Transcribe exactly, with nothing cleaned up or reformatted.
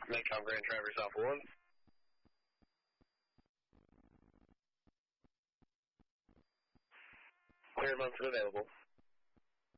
Mecom Grand Traverse Alpha one. Clear Munson available.